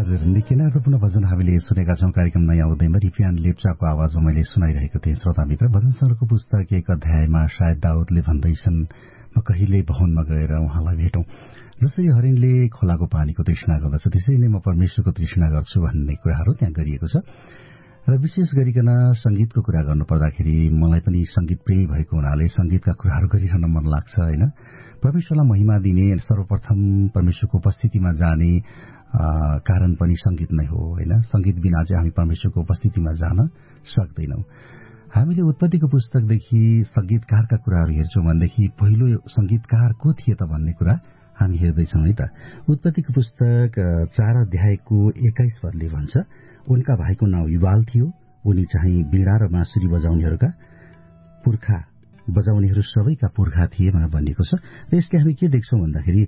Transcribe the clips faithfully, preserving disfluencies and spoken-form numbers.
हजुर, निकै नै अर्थपूर्ण भजन हामीले सुनेका छौं कार्यक्रम नयाँ उदयमा। रिफियान लेप्चाको आवाजमा मैले सुनाइरहेको थिएँ श्रोतामित्र। भजन संग्रहको पुस्तक एक अध्यायमा सायद दाउदले भन्दैछन्, म कहिले भवनमा गएर उहाँलाई भेटौं। जसरी हरिणले खोलाको पानीको तृष्णा गर्दछ त्यसरी नै म परमेश्वरको तृष्णा गर्छु भन्ने कुराहरू त्यहाँ गरिएको छ। र विशेष गरिकन संगीतको कुरा गर्नु पर्दाखेरि मलाई पनि संगीत प्रेमी भएको हुनाले संगीतका कुराहरू गरिरहन मन लाग्छ होइन। परमेश्वरलाई महिमा दिने, सर्वप्रथम परमेश्वरको उपस्थितिमा जाने कारण पनि संगीत नै हो होइन। संगीत बिना चाहिँ हामी परमेश्वरको उपस्थितिमा जान सक्दैनौं। हामीले उत्पत्तिको पुस्तकदेखि संगीतकारका कुराहरू हेर्छौं भनेदेखि पहिलो संगीतकार को थिए त भन्ने कुरा हामी हेर्दैछौं है त। उत्पत्तिको पुस्तक चार अध्यायको एक्काइस पदले भन्छ, उनका भाइको नाउँ युबाल थियो। उनी चाहिँ वीणा र बाँसुरी बजाउनेहरूका पुर्खा बजाउनेहरू सबैका पुर्खा थिए भनेर भनिएको छ। र यसले हामी के देख्छौं भन्दाखेरि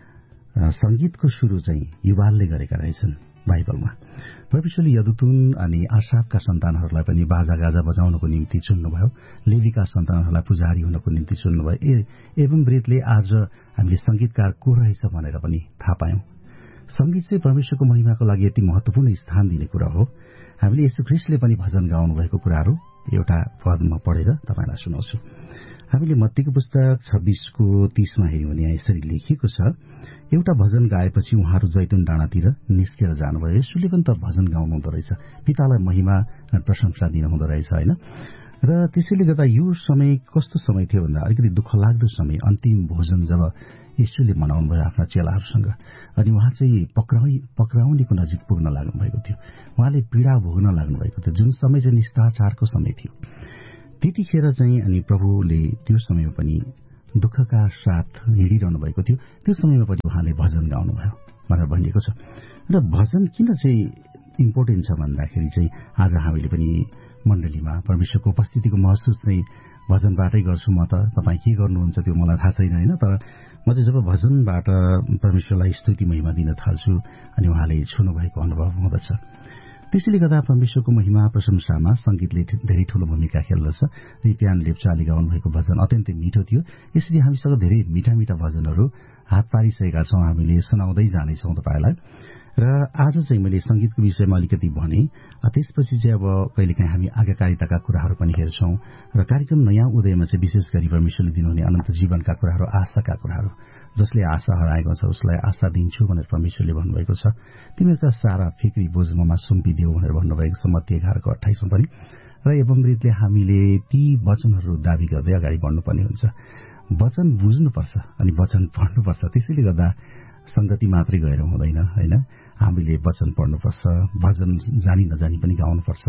संगीतको सुरु चाहिँ युबालले गरेका रहेछन् बाइबलमा। परमेश्वरले यदुतुन अनि आसाफका सन्तानहरूलाई पनि बाजा गाजा बजाउनको निम्ति चुन्नुभयो। लेवीका सन्तानहरूलाई पुजारी हुनको निम्ति चुन्नुभयो। ए एवं वृतले आज हामीले संगीतकार को रहेछ भनेर पनि थाहा पायौं। संगीत चाहिँ परमेश्वरको महिमाको लागि यति महत्वपूर्ण स्थान दिने कुरा हो। हामीले येशू ख्रीष्टले पनि भजन गाउनु भएको कुराहरू एउटा पदमा पढेर तपाईलाई सुनाउँछु। हामीले मत्तीको पुस्तक छब्बीसको तीसमा हेर्यौं भने यसरी लेखिएको छ, एउटा भजन गाएपछि उहाँहरू जैतुन डाँडातिर निस्केर जानुभयो। येशूले पनि त भजन गाउनु हुँदो रहेछ, पितालाई महिमा र प्रशंसा दिनुहुँदो रहेछ होइन। र त्यसैले गर्दा यो समय कस्तो समय थियो भन्दा अलिकति दुःख लाग्दो समय, अन्तिम भोजन जब येशूले मनाउनु भयो आफ्ना चेलाहरूसँग, अनि उहाँ चाहिँ पक्राउ पक्राउनेको नजिक पुग्न लाग्नु भएको थियो। उहाँले पीडा भोग्न लाग्नु भएको थियो, जुन समय चाहिँ निष्ठाचारको समय थियो। त्यतिखेर चाहिँ अनि प्रभुले त्यो समयमा पनि दुःखका साथ हिँडिरहनु भएको थियो। त्यो समयमा पनि उहाँले भजन गाउनुभयो भनेर भनिएको छ। र भजन किन चाहिँ इम्पोर्टेन्ट छ भन्दाखेरि चाहिँ आज हामीले पनि मण्डलीमा परमेश्वरको उपस्थितिको महसुस चाहिँ भजनबाटै गर्छु। म त तपाईँ के गर्नुहुन्छ त्यो मलाई थाहा छैन होइन, तर म चाहिँ जब भजनबाट परमेश्वरलाई स्तुति महिमा दिन थाल्छु अनि उहाँले छुनुभएको अनुभव हुँदछ। त्यसैले गर्दा परमेश्वरको महिमा प्रशंसामा संगीतले धेरै ठूलो भूमिका खेल्दछ। रिपियान लेप्चाले गाउनु भएको भजन अत्यन्तै मिठो थियो। यसरी हामीसँग धेरै मिठा मिठा भजनहरू हात पारिसकेका छौं, हामीले सुनाउँदै जानेछौं तपाईलाई। र आज चाहिँ मैले संगीतको विषयमा अलिकति भने, त्यसपछि चाहिँ अब कहिलेकाहीँ हामी आज्ञाकारिताका कुराहरू पनि हेर्छौं। र कार्यक्रम नयाँ उदयमा चाहिँ विशेष गरी परमेश्वरले दिनुहुने अनन्त जीवनका कुराहरू, आशाका कुराहरू, जसले आशा हराएको छ उसलाई आशा दिन्छु भनेर परमेश्वरले भन्नुभएको छ। तिमीहरूका सारा फिक्री बोझ ममा सुम्पिदेऊ भनेर भन्नुभएको छ मत्ती एघारको अठाइसमा पनि। र एवं रीतिले हामीले ती वचनहरू दाबी गर्दै अगाडि बढ्नुपर्ने हुन्छ। वचन बुझ्नुपर्छ अनि वचन पढ्नुपर्छ। त्यसैले गर्दा संगति मात्रै गएर हुँदैन होइन, हामीले वचन पढ्नुपर्छ, भजन जानी नजानी पनि गाउनुपर्छ।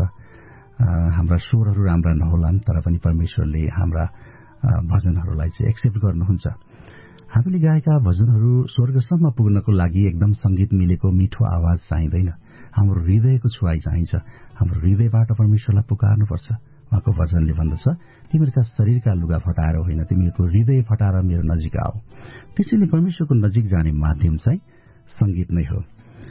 हाम्रा स्वरहरू राम्रा नहोलान् तर पनि परमेश्वरले हाम्रा भजनहरूलाई चाहिँ एक्सेप्ट गर्नुहुन्छ। हामीले गाएका भजनहरू स्वर्गसम्म पुग्नको लागि एकदम संगीत मिलेको मिठो आवाज चाहिँदैन, हाम्रो हृदयको छुवाई चाहिन्छ। हाम्रो हृदयबाट परमेश्वरलाई पुकार्नुपर्छ। उहाँको वचनले भन्दछ, तिमीहरूका शरीरका लुगा फटाएर होइन, तिमीहरूको हृदय फटाएर मेरो नजिक आऊ। त्यसैले परमेश्वरको नजिक जाने माध्यम चाहिँ संगीत नै हो।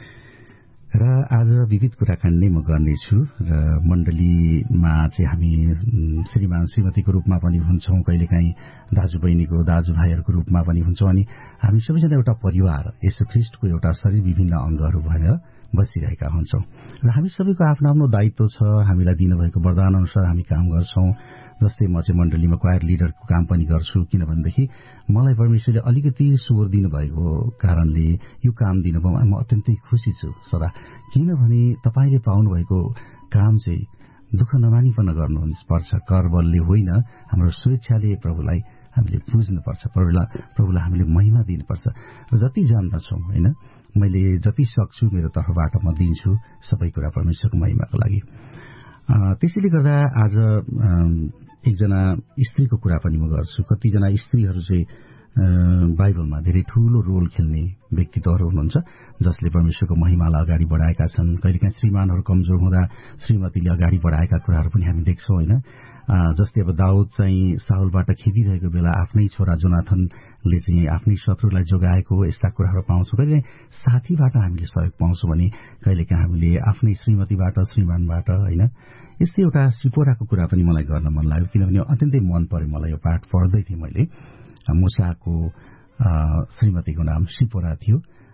र आज विविध कुराकानी नै म गर्नेछु। र मण्डलीमा चाहिँ हामी श्रीमान श्रीमतीको रूपमा पनि हुन्छौं, कहिलेकाहीँ दाजुबहिनीको दाजुभाइहरूको रूपमा पनि हुन्छौं, अनि हामी सबैजना एउटा परिवार, येशू ख्रीष्टको एउटा शरीर विभिन्न अंगहरू भएर बसिरहेका हुन्छौं। र हामी सबैको आफ्नो आफ्नो दायित्व छ। हामीलाई दिनुभएको वरदान अनुसार हामी काम गर्छौं। जस्तै म चाहिँ मण्डलीमा क्वायर लिडरको काम पनि गर्छु, किनभनेदेखि मलाई परमेश्वरले अलिकति स्वर दिनुभएको कारणले यो काम दिनुभयो। म अत्यन्तै खुसी छु सदा, किनभने तपाईँले पाउनुभएको काम चाहिँ दुःख नमानिकन गर्नुपर्छ। कर बलले होइन, हाम्रो स्वेच्छाले प्रभुलाई हामीले पुज्नुपर्छ, प्रभुलाई प्रभुलाई हामीले महिमा दिनुपर्छ। र जति जान्दछौं होइन, मैले जति सक्छु मेरो तर्फबाट म दिन्छु सबै कुरा परमेश्वरको महिमाको लागि। त्यसैले गर्दा आज एकजना स्त्रीको कुरा पनि म गर्छु। कतिजना स्त्रीहरू चाहिँ बाइबलमा धेरै ठूलो रोल खेल्ने व्यक्तित्वहरू हुनुहुन्छ, जसले परमेश्वरको महिमालाई अगाडि बढाएका छन्। कहिलेकाहीँ श्रीमानहरू कमजोर हुँदा श्रीमतीले अगाडि बढाएका कुराहरू पनि हामी देख्छौं होइन। जस्तै अब दाउद चाहिँ साउलबाट खेदिरहेको बेला आफ्नै छोरा जोनाथनले चाहिँ आफ्नै शत्रुलाई जोगाएको, यस्ता कुराहरू पाउँछौँ। कहिले साथीबाट हामीले सहयोग पाउँछौँ भने कहिलेकाहीँ हामीले आफ्नै श्रीमतीबाट, श्रीमानबाट होइन। यस्तै एउटा सिपोराको कुरा पनि मलाई गर्न मन लाग्यो, किनभने अत्यन्तै मन पर्यो मलाई। यो पाठ पढ्दै थिएँ मैले। मुसाको श्रीमतीको नाम सिपोरा थियो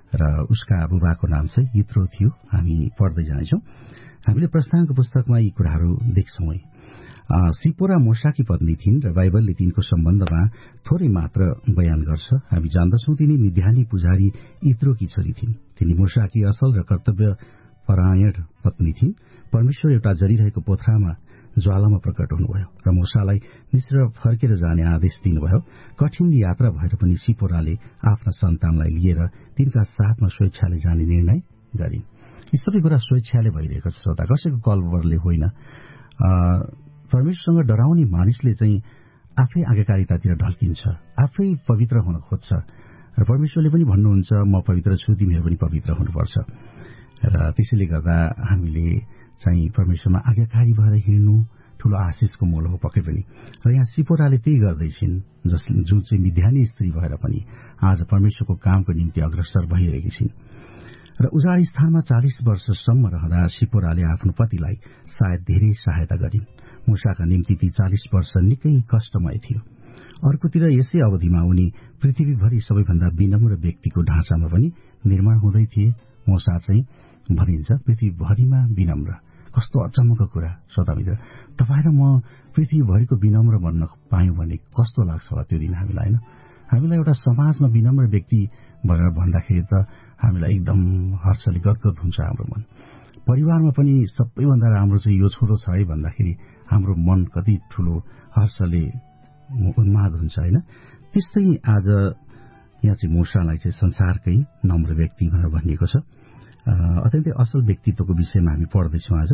र उसका बुबाको नाम चाहिँ यत्रो थियो। हामी पढ्दै जानेछौँ। हामीले प्रस्थानको पुस्तकमा यी कुराहरू देख्छौँ। सिपोरा मूसाकी पत्नी थिइन् र बाइबलले तिनको सम्बन्धमा थोरै मात्र बयान गर्छ। हामी जान्दछौँ तिनी मिद्यानी पुजारी यत्रोकी छोरी थिइन्। तिनी मूसाकी असल र कर्तव्य परायण पत्नी थिइन्। परमेश्वर एउटा जरिरहेको पोथ्रामा ज्वालामा प्रकट हुनुभयो र मूसालाई मिस्र फर्केर जाने आदेश दिनुभयो। कठिन यात्रा भएर पनि सिपोराले आफ्ना सन्तानलाई लिएर तिनका साथमा स्वेच्छाले जाने निर्णय गरिन्। यी सबै कुरा स्वेच्छाले भइरहेको छ श्रोता, कसैको कलवरले होइन। परमेश्वरसँग डराउने मानिसले चाहिँ आफै आज्ञाकारितातिर ढल्किन्छ, आफै पवित्र हुन खोज्छ र परमेश्वरले पनि भन्नुहुन्छ म पवित्र छु, तिमीहरू पनि पवित्र हुनुपर्छ। र त्यसैले गर्दा हामीले चाहिँ परमेश्वरमा आज्ञाकारी भएर हिँड्नु ठूलो आशिषको मोल हो पक्कै पनि। र यहाँ सिपोराले त्यही गर्दैछिन्, जस जुन चाहिँ मिद्यानी स्त्री भएर पनि आज परमेश्वरको कामको निम्ति अग्रसर भइरहेकी छिन्। र उजाड स्थानमा चालिस वर्षसम्म रहँदा सिपोराले आफ्नो पतिलाई सायद धेरै सहायता गरिन्। मूसाका निम्ति ती चालिस वर्ष निकै कष्टमय थियो। अर्कोतिर यसै अवधिमा उनी पृथ्वीभरि सबैभन्दा विनम्र व्यक्तिको ढाँचामा पनि निर्माण हुँदै थिए। मूसा चाहिँ भनिन्छ पृथ्वीभरिमा विनम्र। कस्तो अचम्मको कुरा श्रोता मित्र, तपाईँ र म पृथ्वीभरिको विनम्र बन्न पायौँ भने कस्तो लाग्छ होला त्यो दिन हामीलाई, होइन? हामीलाई एउटा समाजमा विनम्र व्यक्ति भनेर भन्दाखेरि त हामीलाई एकदम हर्षले गदगद हुन्छ हाम्रो मन। परिवारमा पनि सबैभन्दा राम्रो चाहिँ यो छोरो छ है भन्दाखेरि हाम्रो मन कति ठूलो हर्षले उन्माद हुन्छ, होइन? त्यस्तै आज यहाँ चाहिँ मूसालाई चाहिँ संसारकै नम्र व्यक्ति भनेर भनिएको छ। अत्यन्तै असल व्यक्तित्वको विषयमा हामी पढ्दैछौँ आज।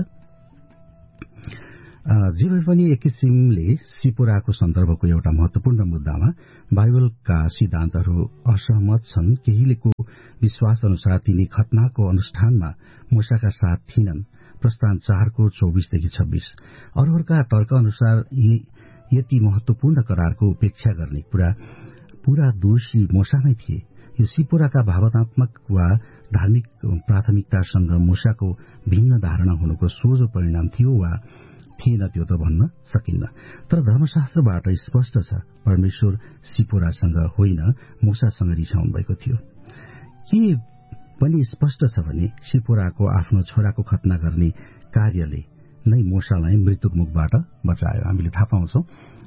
जे भए पनि एक किसिमले सिपोराको सन्दर्भको एउटा महत्वपूर्ण मुद्दामा बाइबलका सिद्धान्तहरू असहमत छन्। केहीलेको विश्वास अनुसार तिनी खतनाको अनुष्ठानमा मूसाका साथ थिएनन्, प्रस्थान चारको चौबिसदेखि छब्बीस। अरूहरूका तर्क अनुसार यति महत्वपूर्ण करारको उपेक्षा गर्ने पुरा पूरा दोषी मूसा नै थिए। यो सिपोराका भावनात्मक वा धार्मिक प्राथमिकतासँग मूसाको भिन्न धारणा हुनुको सोझो परिणाम थियो वा थिएन त्यो त भन्न सकिन्न। तर धर्मशास्त्रबाट स्पष्ट छ परमेश्वर सिपोरासँग होइन मूसासँग रिसाउनु भएको थियो। के पनि स्पष्ट छ भने सिपोराको आफ्नो छोराको खतना गर्ने कार्यले नै मूसालाई मृत्युक मुखबाट बचायो। हामीले थाहा पाउँछौँ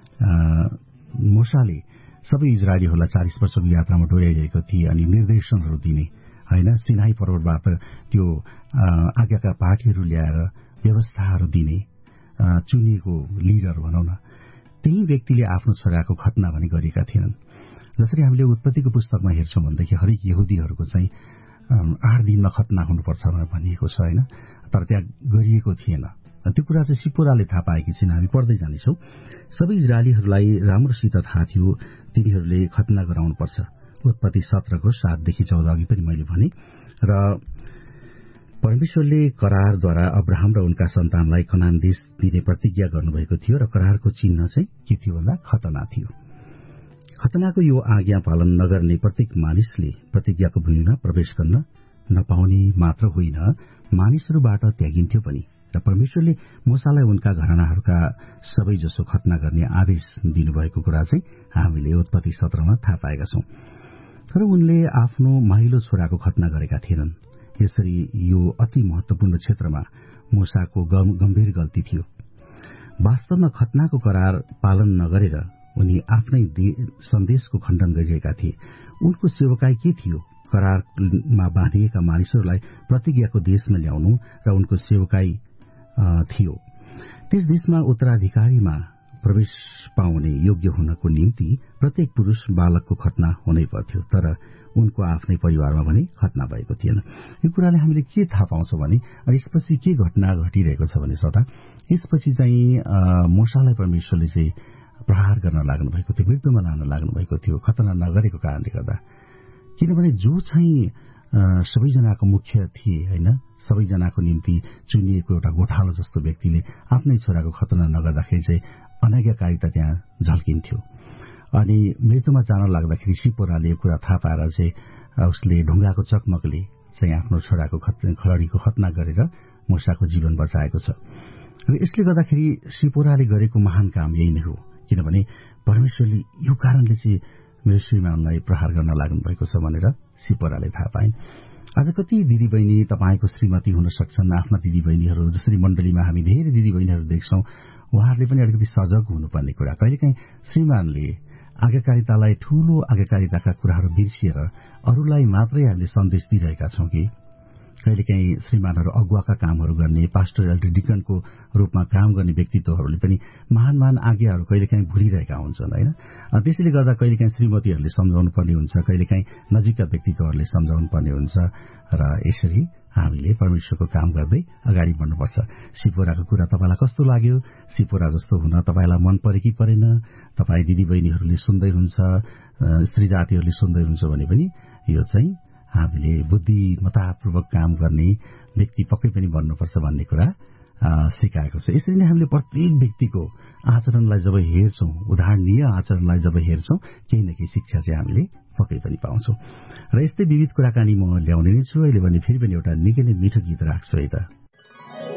मूसाले सबै इजरायलीहरूलाई चालिस वर्षको यात्रामा डोर्याइरहेको थिए अनि निर्देशनहरू दिने, होइन? सिनाई पर्वतबाट त्यो आज्ञाका पाठीहरू ल्याएर व्यवस्थाहरू दिने चुनिएको लिडर भनौँ न, त्यही व्यक्तिले आफ्नो छोराको खतना भने गरेका थिएनन्। जसरी हामीले उत्पत्तिको पुस्तकमा हेर्छौँ भनेदेखि हरेक यहुदीहरूको चाहिँ आठ दिनमा खतना हुनुपर्छ भनेर भनिएको छ, होइन? तर त्यहाँ गरिएको थिएन। त्यो कुरा चाहिँ सिपोराले थाहा पाएकी छिन्। हामी पढ्दै जानेछौँ। सबै इजरायलीहरूलाई राम्रोसित थाहा थियो तिनीहरूले खतना गराउनुपर्छ। उत्पत्ति सत्रको सातदेखि चौध अघि पनि मैले भने। र परमेश्वरले करारद्वारा अब्राहम र उनका सन्तानलाई कनान देश दिने प्रतिज्ञा गर्नुभएको थियो र करारको चिन्ह चाहिँ के थियो भन्दा खतना थियो। खतनाको यो आज्ञा पालन नगर्ने प्रत्येक मानिसले प्रतिज्ञाको भूमिमा प्रवेश गर्न नपाउने मात्र होइन, मानिसहरूबाट त्यागिन्थ्यो पनि। र परमेश्वरले मूसालाई उनका घरानाहरूका सबैजसो खतना गर्ने आदेश दिनुभएको कुरा चाहिँ हामीले उत्पत्ति सत्रमा थाहा पाएका छौं। तर उनले आफ्नो माहिलो छोराको खतना गरेका थिएनन्। यसरी यो अति महत्वपूर्ण क्षेत्रमा मूसाको गम्भीर गल्ती थियो। वास्तवमा खतनाको करार पालन नगरेर उनी आफ्नै सन्देशको खण्डन गरिरहेका थिए। उनको सेवकाई के थियो? करारमा बाँधिएका मानिसहरूलाई प्रतिज्ञाको देशमा ल्याउनु र उनको सेवकाई थियो। त्यस देशमा उत्तराधिकारीमा प्रवेश पाउने योग्य हुनको निम्ति प्रत्येक पुरुष बालकको खतना हुनै पर्थ्यो। तर उनको आफ्नै परिवारमा भने खतना भएको थिएन। यो कुराले हामीले के थाहा पाउँछौँ भने यसपछि के घटना घटिरहेको छ भने श्रोता, यसपछि चाहिँ मूसालाई परमेश्वरले चाहिँ प्रहार गर्न लाग्नु भएको थियो, मृत्युमा लान लाग्नु भएको थियो खतना नगरेको कारणले गर्दा। किनभने जो चाहिँ सबैजनाको मुख्य थिए, होइन, सबैजनाको निम्ति चुनिएको एउटा गोठालो जस्तो व्यक्तिले आफ्नै छोराको खतना नगर्दाखेरि चाहिँ अनाज्ञाकारिता त्यहाँ झल्किन्थ्यो। अनि मृत्युमा जान लाग्दाखेरि सिपोराले यो कुरा थाहा पाएर चाहिँ उसले ढुङ्गाको चकमकले चाहिँ आफ्नो छोराको खलडीको खतना गरेर मूसाको जीवन बचाएको छ। र यसले गर्दाखेरि सिपोराले गरेको महान काम यही नै हो। किनभने परमेश्वरले यो कारणले चाहिँ मेरो श्रीमानलाई प्रहार गर्न लाग्नु भएको छ भनेर सिपोराले थाहा पाइन्। आज कति दिदीबहिनी तपाईँको श्रीमती हुन सक्छन्, आफ्ना दिदीबहिनीहरू जसरी मण्डलीमा हामी धेरै दिदीबहिनीहरू देख्छौं, उहाँहरूले पनि अलिकति सजग हुनुपर्ने कुरा। कहिलेकाहीँ श्रीमानले आज्ञाकारितालाई ठूलो आज्ञाकारिताका कुराहरू बिर्सिएर अरूलाई मात्रै हामीले सन्देश दिइरहेका छौं कि कहिलेकाहीँ श्रीमानहरू अगुवाका कामहरू गर्ने, पास्टर एल्डर डिकनको रूपमा काम गर्ने व्यक्तित्वहरूले पनि महान महान आज्ञाहरू कहिलेकाहीँ भुलिरहेका हुन्छन् होइन। त्यसैले गर्दा कहिलेकाहीँ श्रीमतीहरूले सम्झाउनु पर्ने हुन्छ, कहिलेकाहीँ नजिकका व्यक्तित्वहरूले सम्झाउनु पर्ने हुन्छ र यसरी हामीले परमेश्वरको काम गर्दै अगाडि बढ्नुपर्छ। सिपोराको कुरा तपाईँलाई कस्तो लाग्यो? सिपोरा जस्तो हुन तपाईँलाई मन परे कि परेन? तपाईँ दिदीबहिनीहरूले सुन्दै हुनुहुन्छ, स्त्री जातिहरूले सुन्दै हुनुहुन्छ भने पनि यो चाहिँ हामीले बुद्धिमत्तापूर्वक काम गर्ने व्यक्ति पक्कै पनि बन्नुपर्छ भन्ने कुरा सिकाएको छ। यसरी नै हामीले प्रत्येक व्यक्तिको आचरणलाई जब हेर्छौं, उदाहरणीय आचरणलाई जब हेर्छौं, केही न केही शिक्षा चाहिँ हामीले पक्कै पनि पाउँछौं। र यस्तै विविध कुराकानी म ल्याउने नै छु। अहिले भने फेरि पनि एउटा निकै नै मिठो गीत राख्छु है त।